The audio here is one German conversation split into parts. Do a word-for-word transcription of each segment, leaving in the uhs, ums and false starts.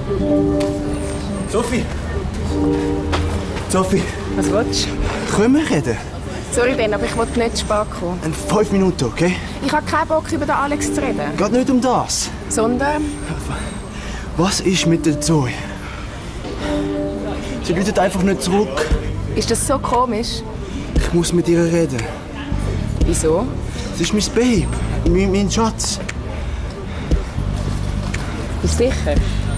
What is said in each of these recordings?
Sophie! Sophie! Was willst du? Können wir reden? Sorry, Ben, aber ich wollte nicht zu spät kommen. In fünf Minuten, okay? Ich habe keinen Bock, über den Alex zu reden. Geht nicht um das. Sondern? Was ist mit der Zoe? Sie läutet einfach nicht zurück. Ist das so komisch? Ich muss mit ihr reden. Wieso? Sie ist mein Babe, mein, mein Schatz. Bist du sicher?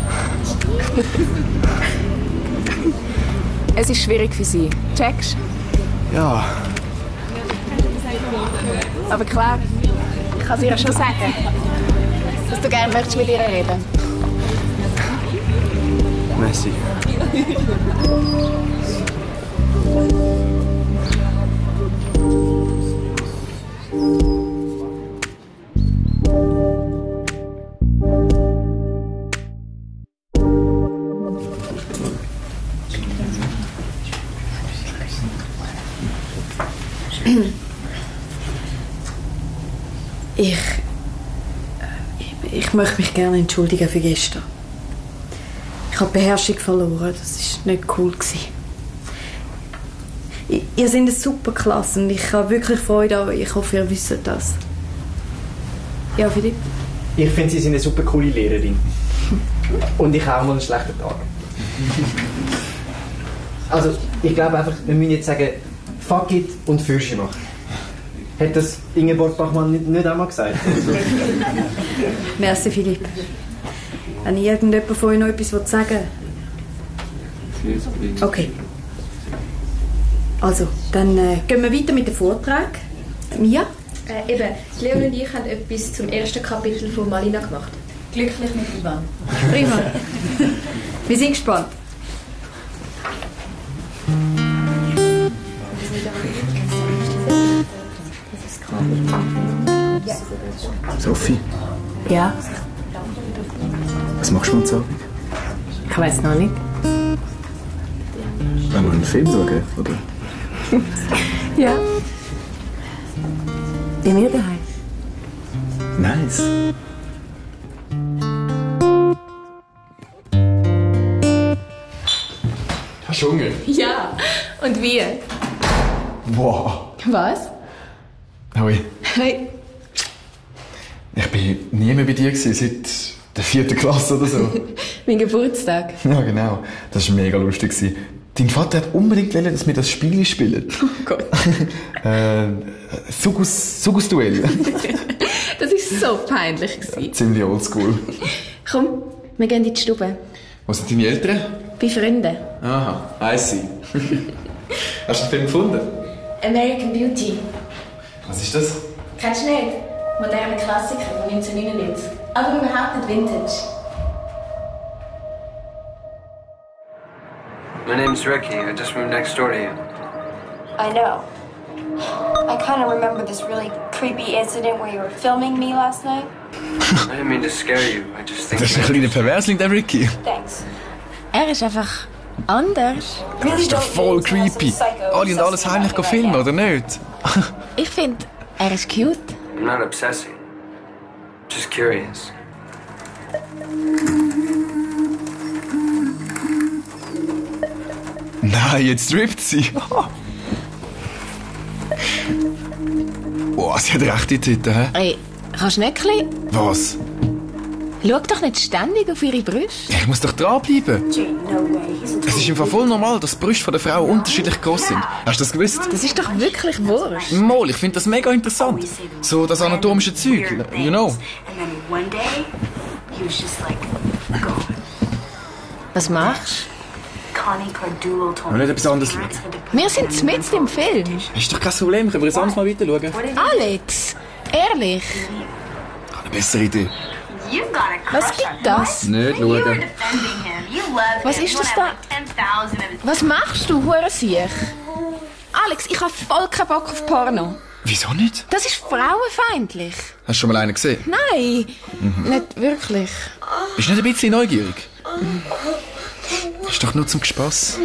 Es ist schwierig für sie. Checkst? Ja. Aber klar, ich kann es ihr schon sagen, dass du gerne möchtest mit ihr reden. Merci. Ich, ich möchte mich gerne entschuldigen für gestern. Ich habe die Beherrschung verloren. Das war nicht cool. I- Ihr seid eine super Klasse und ich habe wirklich Freude an euch. Ich hoffe, ihr wisst das. Ja, Philipp? Ich finde, Sie sind eine super coole Lehrerin. Und ich habe auch mal einen schlechten Tag. Also, ich glaube einfach, wir müssen jetzt sagen, fuck it und Fürsche machen. Hat das Ingeborg Bachmann nicht, nicht einmal gesagt? Merci, Philipp. Wenn irgendjemand von euch noch etwas sagen will. Okay. Also, dann äh, gehen wir weiter mit dem Vortrag. Mia? Äh, eben, Leon und ich haben etwas zum ersten Kapitel von Malina gemacht. Glücklich mit Ivan. Prima. Wir sind gespannt. Sophie? Ja? Was machst du am Abend? Ich weiß noch nicht. Wollen wir einen Film schauen, oder? Ja. Bei mir daheim. Nice. Hast du Hunger? Ja. Und wie? Wow. Was? Hoi. Hey. Ich bin nie mehr bei dir gewesen, seit der vierten Klasse oder so. Mein Geburtstag. Ja, genau. Das war mega lustig. Dein Vater hat unbedingt wollen, dass wir das Spiel spielen. Oh Gott. äh, Sugus, Sugus-Duell. Das war so peinlich. Ziemlich oldschool. Komm, wir gehen in die Stube. Wo sind deine Eltern? Bei Freunden. Aha, I see. Hast du den Film gefunden? American Beauty. Was ist das? Kennst du nicht? Moderne Klassiker von neunzehnhundertneunundneunzig. Aber überhaupt nicht Vintage. My name's Ricky. I just moved next door to you. I know. I kind of remember this really creepy incident where you were filming me last night. I didn't mean to scare you. I just think... Das ist ein kleiner Perversling, der Ricky. Thanks. Er ist einfach anders. Das ist doch voll creepy. Alle und alles heimlich filmen, oder nicht? Ich finde, er ist cute. I'm not obsessing. Just curious. Nein, jetzt strippt sie. Oh, sie hat rechte Titten, hä? Ey, kannst du nicht ein bisschen... Was? Schau doch nicht ständig auf ihre Brüste. Ich muss doch dranbleiben. Es ist im Fall voll normal, dass die Brüste der Frau unterschiedlich groß sind. Hast du das gewusst? Das ist doch wirklich wurscht. Mal, ich finde das mega interessant. So das anatomische Zeug, you know. Was machst du? Nicht etwas anderes schauen. Wir sind mitten im Film. Ist doch kein Problem, können wir jetzt alles mal weiter schauen? Alex, ehrlich. Ich habe eine bessere Idee. Was gibt das? Nicht schauen. Was ist das da? Was machst du, Hurensiech? Alex, ich habe voll keinen Bock auf Porno. Wieso nicht? Das ist frauenfeindlich. Hast du schon mal einen gesehen? Nein, Mhm. nicht wirklich. Bist du nicht ein bisschen neugierig? Ist doch nur zum Spass.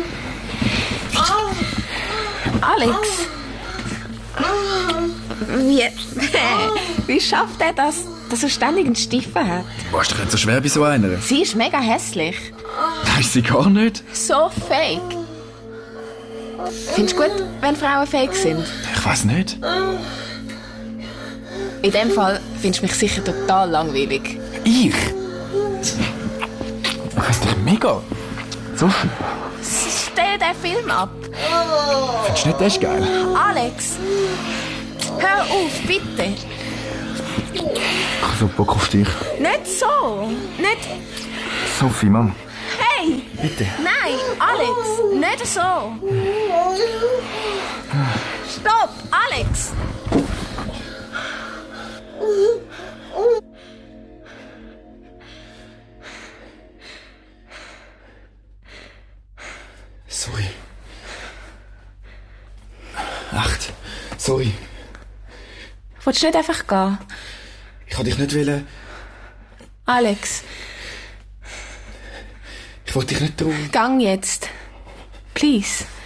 Alex. Wie, wie schafft er das, dass er ständig einen Stiefel hat. Du warst doch nicht so schwer bei so einer. Sie ist mega hässlich. Nein, ist sie gar nicht. So fake. Findest du gut, wenn Frauen fake sind? Ich weiss nicht. In dem Fall findest du mich sicher total langweilig. Ich? Ich weiss dich mega. Sophie. Stell den Film ab. Findest du nicht, das ist geil? Alex, hör auf, bitte. Ich habe so Bock auf dich. Nicht so. Nicht... Sophie, Mann. Hey! Bitte. Nein, Alex, nicht so. Stopp, Alex! Sorry. Echt? Sorry. Willst du nicht einfach gehen? Ich wollte dich nicht wollen. Alex, Ich wollte dich nicht trauen. gang jetzt. Please.